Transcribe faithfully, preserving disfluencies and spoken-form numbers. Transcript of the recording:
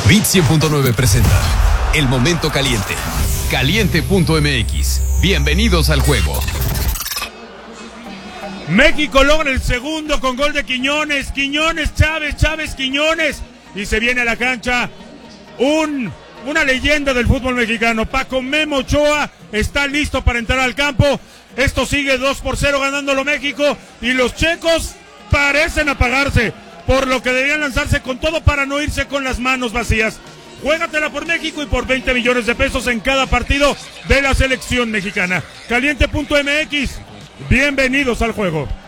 Bit cien punto nueve presenta El Momento Caliente. Caliente punto M X. Bienvenidos al juego. México logra el segundo con gol de Quiñones. Quiñones, Chávez, Chávez, Quiñones. Y se viene a la cancha un, una leyenda del fútbol mexicano. Paco Memo Ochoa está listo para entrar al campo. Esto sigue dos por cero ganándolo México. Y los checos parecen apagarse, por lo que deberían lanzarse con todo para no irse con las manos vacías. Juégatela por México y por veinte millones de pesos en cada partido de la selección mexicana. Caliente punto M X, bienvenidos al juego.